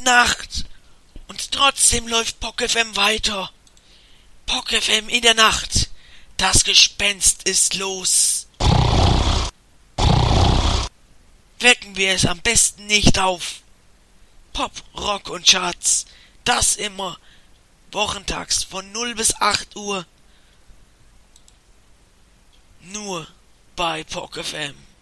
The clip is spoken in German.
Nacht. Und trotzdem läuft POC FM weiter. POC FM in der Nacht. Das Gespenst ist los. Wecken wir es am besten nicht auf. Pop, Rock und Charts. Das immer. Wochentags von 0 bis 8 Uhr. Nur bei POC FM.